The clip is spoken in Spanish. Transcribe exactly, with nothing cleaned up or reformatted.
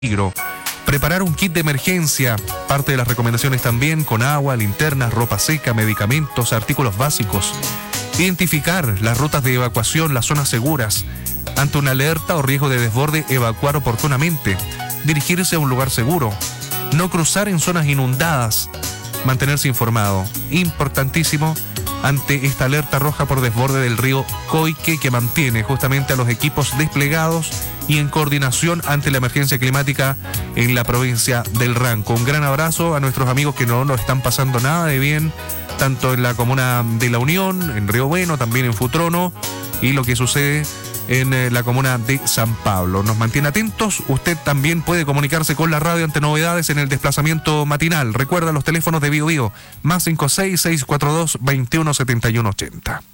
peligro. Preparar un kit de emergencia, parte de las recomendaciones también, con agua, linternas, ropa seca, medicamentos, artículos básicos. Identificar las rutas de evacuación, las zonas seguras. Ante una alerta o riesgo de desborde, evacuar oportunamente. Dirigirse a un lugar seguro. No cruzar en zonas inundadas. Mantenerse informado. Importantísimo ante esta alerta roja por desborde del río Coique, que mantiene justamente a los equipos desplegados y en coordinación ante la emergencia climática en la provincia del Ranco. Un gran abrazo a nuestros amigos que no nos están pasando nada de bien, tanto en la comuna de La Unión, en Río Bueno, también en Futrono, y lo que sucede en la comuna de San Pablo. Nos mantiene atentos. Usted también puede comunicarse con la radio ante novedades en el desplazamiento matinal. Recuerda los teléfonos de Bio Bio, más cinco seis, seis cuatro dos, dos uno siete uno ocho cero.